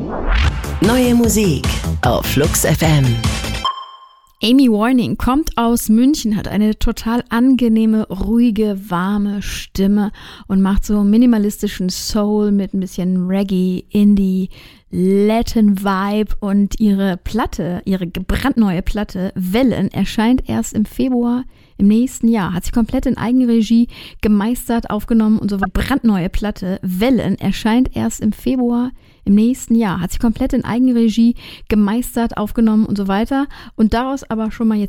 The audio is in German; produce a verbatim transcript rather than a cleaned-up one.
Neue Musik auf Flux F M. Amy Warning kommt aus München, hat eine total angenehme, ruhige, warme Stimme und macht so minimalistischen Soul mit ein bisschen Reggae, Indie, Latin Vibe, und ihre Platte, ihre brandneue Platte Wellen erscheint erst im Februar im nächsten Jahr. Hat sie komplett in Eigenregie gemeistert, aufgenommen und so. Brandneue Platte Wellen erscheint erst im Februar im nächsten Jahr. Hat sie komplett in Eigenregie gemeistert, aufgenommen und so weiter. Und daraus aber schon mal jetzt